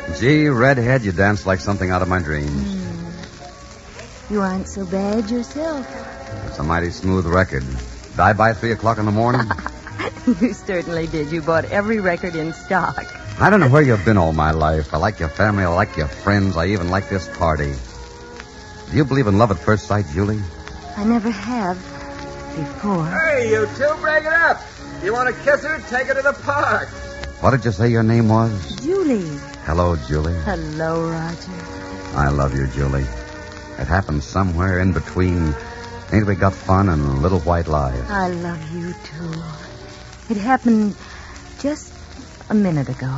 Gee, redhead, you dance like something out of my dreams. You aren't so bad yourself. It's a mighty smooth record. Did I buy 3 o'clock in the morning? You certainly did. You bought every record in stock. I don't know where you've been all my life. I like your family. I like your friends. I even like this party. Do you believe in love at first sight, Julie? I never have before. Hey, you two, break it up. You want to kiss her? Take her to the park. What did you say your name was? Julie. Hello, Julie. Hello, Roger. I love you, Julie. It happened somewhere in between. Ain't we got fun and little white lies? I love you, too. It happened just a minute ago.